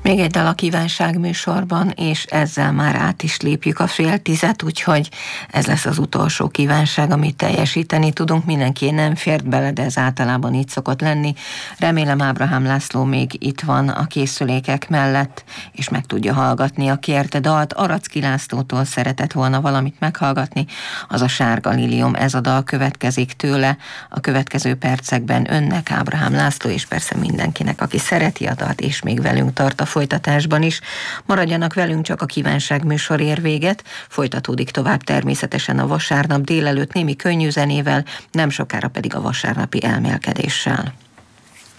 Még egy dal a kívánság műsorban, és ezzel már át is lépjük a 9:30, úgyhogy ez lesz az utolsó kívánság, amit teljesíteni tudunk. Mindenki nem fért bele, de ez általában így szokott lenni. Remélem Ábrahám László még itt van a készülékek mellett, és meg tudja hallgatni a kért dalt. Aracki Lászlótól szeretett volna valamit meghallgatni, az a Sárga Liliom, ez a dal következik tőle. A következő percekben önnek, Ábrahám László, és persze mindenkinek, aki szereti a dalt, és még velünk tart a folytatásban is. Maradjanak velünk, csak a kívánság műsor ér véget, folytatódik tovább természetesen a vasárnap délelőtt némi könnyű zenével, nem sokára pedig a vasárnapi elmélkedéssel.